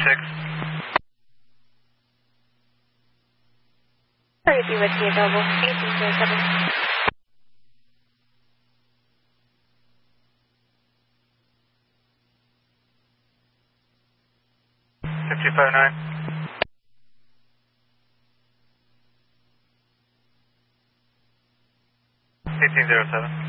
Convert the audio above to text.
Sorry to be with you, available 1807. 5259. 1807.